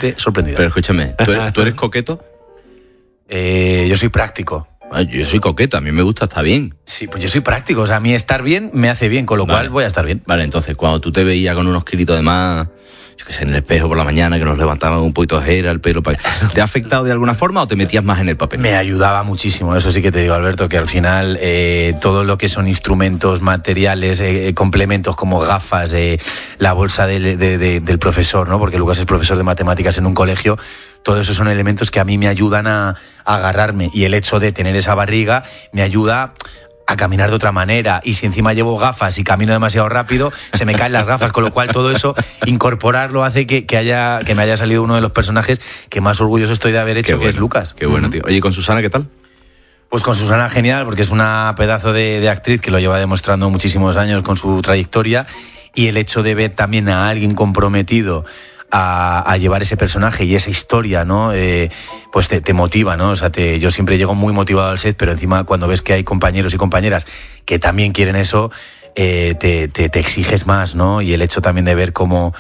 gratamente sorprendido. Pero escúchame, ¿tú eres coqueto? Yo soy práctico. Yo soy coqueta, a mí me gusta estar bien. Sí, pues yo soy práctico, o sea, a mí estar bien me hace bien, con lo cual voy a estar bien. Vale, entonces, cuando tú te veías con unos kilitos de más, yo qué sé, en el espejo por la mañana, que nos levantaban un poquito de jera, el pelo, ¿te ha afectado de alguna forma o te metías más en el papel? Me ayudaba muchísimo, eso sí que te digo, Alberto, que al final todo lo que son instrumentos, materiales, complementos como gafas, la bolsa del profesor, ¿no? Porque Lucas es profesor de matemáticas en un colegio. Todo eso son elementos que a mí me ayudan a agarrarme, y el hecho de tener esa barriga me ayuda a caminar de otra manera, y si encima llevo gafas y camino demasiado rápido, se me caen las gafas, con lo cual todo eso, incorporarlo hace que me haya salido uno de los personajes que más orgulloso estoy de haber hecho, que es Lucas. Qué bueno, tío. Oye, ¿y con Susana qué tal? Pues con Susana genial, porque es una pedazo de actriz que lo lleva demostrando muchísimos años con su trayectoria, y el hecho de ver también a alguien comprometido a llevar ese personaje y esa historia, ¿no? Pues te motiva, ¿no? O sea, yo siempre llego muy motivado al set, pero encima cuando ves que hay compañeros y compañeras que también quieren eso, te exiges más, ¿no? Y el hecho también de ver cómo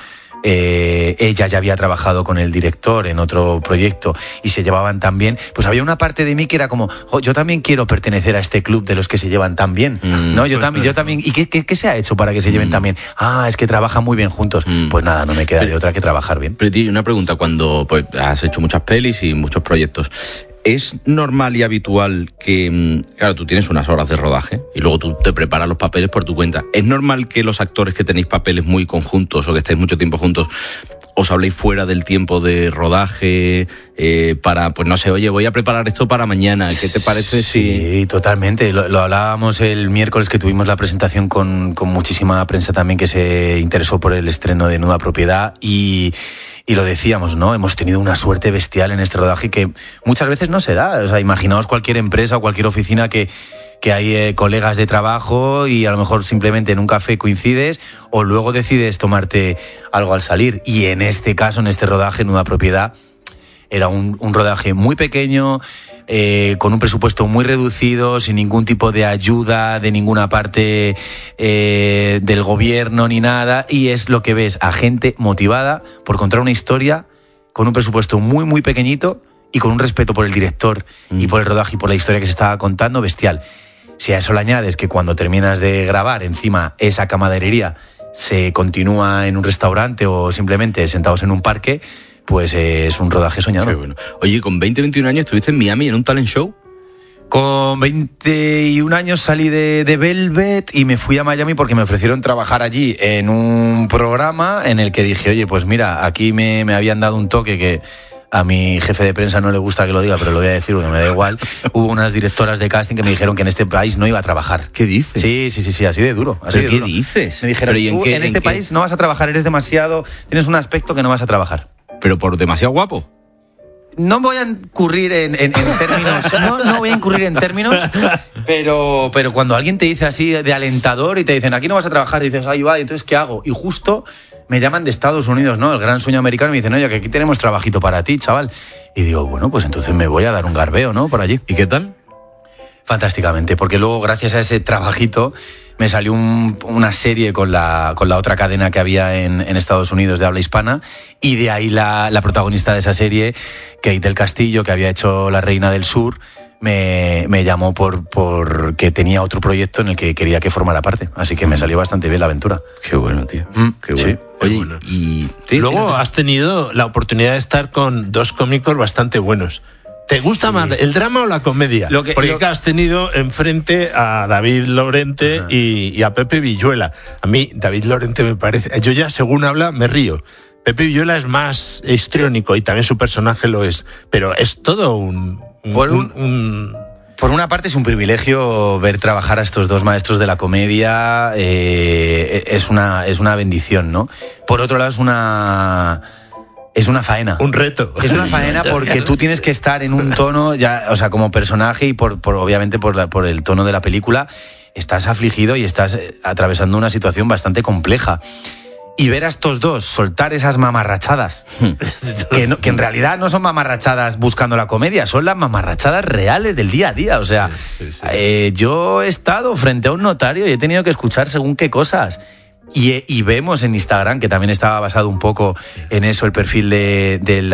ella ya había trabajado con el director en otro proyecto y se llevaban tan bien, pues había una parte de mí que era como, yo también quiero pertenecer a este club de los que se llevan tan bien, ¿no? Yo también. ¿Y qué se ha hecho para que se lleven tan bien? Es que trabajan muy bien juntos. Pues nada, no me queda de otra que trabajar bien. Pero tío, una pregunta, cuando pues has hecho muchas pelis y muchos proyectos, ¿es normal y habitual que, claro, tú tienes unas horas de rodaje y luego tú te preparas los papeles por tu cuenta? ¿Es normal que los actores que tenéis papeles muy conjuntos o que estáis mucho tiempo juntos os habléis fuera del tiempo de rodaje para, pues no sé, oye, voy a preparar esto para mañana? ¿Qué te parece? Sí, totalmente. Lo hablábamos el miércoles que tuvimos la presentación con muchísima prensa también que se interesó por el estreno de Nuda Propiedad, y lo decíamos, ¿no? Hemos tenido una suerte bestial en este rodaje que muchas veces no se da. O sea, imaginaos cualquier empresa o cualquier oficina que hay colegas de trabajo y a lo mejor simplemente en un café coincides o luego decides tomarte algo al salir. Y en este caso, en este rodaje, Nuda Propiedad, era un rodaje muy pequeño, con un presupuesto muy reducido, sin ningún tipo de ayuda de ninguna parte del gobierno ni nada, y es lo que ves, a gente motivada por contar una historia con un presupuesto muy muy pequeñito y con un respeto por el director y por el rodaje y por la historia que se estaba contando bestial. Si a eso le añades que cuando terminas de grabar, encima esa camaradería se continúa en un restaurante o simplemente sentados en un parque, pues es un rodaje soñado. Qué bueno. Oye, con 20-21 años estuviste en Miami en un talent show. Con 21 años salí de Velvet y me fui a Miami porque me ofrecieron trabajar allí en un programa en el que dije, oye, pues mira, aquí me habían dado un toque que a mi jefe de prensa no le gusta que lo diga, pero lo voy a decir porque me da igual. Hubo unas directoras de casting que me dijeron que en este país no iba a trabajar. ¿Qué dices? Sí, así de duro. ¿Pero qué dices? Me dijeron, tú en este país no vas a trabajar, eres demasiado, tienes un aspecto que no vas a trabajar. ¿Pero por demasiado guapo? No voy a incurrir en términos, no voy a incurrir en términos, pero cuando alguien te dice así de alentador y te dicen, aquí no vas a trabajar, y dices, ahí va, entonces ¿qué hago? Y justo me llaman de Estados Unidos, ¿no? El gran sueño americano, y me dicen, oye, que aquí tenemos trabajito para ti, chaval. Y digo, bueno, pues entonces me voy a dar un garbeo, ¿no? Por allí. ¿Y qué tal? Fantásticamente, porque luego, gracias a ese trabajito, me salió una serie con la otra cadena que había en Estados Unidos de habla hispana, y de ahí la protagonista de esa serie, Kate del Castillo, que había hecho La Reina del Sur, me llamó porque tenía otro proyecto en el que quería que formara parte. Así que me salió bastante bien la aventura. Qué bueno, tío. Qué bueno. Sí. Oye, bueno. y luego has tenido la oportunidad de estar con dos cómicos bastante buenos. ¿Te gusta más el drama o la comedia? Porque has tenido enfrente a David Lorente y a Pepe Villuela. A mí, David Lorente me parece... Yo ya, según habla, me río. Pepe Villuela es más histriónico y también su personaje lo es. Pero es todo Por una parte es un privilegio ver trabajar a estos dos maestros de la comedia. Es una bendición, ¿no? Por otro lado, es una faena. Un reto. Es una faena porque tú tienes que estar en un tono, ya, o sea, como personaje y obviamente por el tono de la película, estás afligido y estás atravesando una situación bastante compleja. Y ver a estos dos soltar esas mamarrachadas, que en realidad no son mamarrachadas buscando la comedia, son las mamarrachadas reales del día a día. O sea, yo he estado frente a un notario y he tenido que escuchar según qué cosas. Y vemos en Instagram, que también estaba basado un poco en eso, el perfil de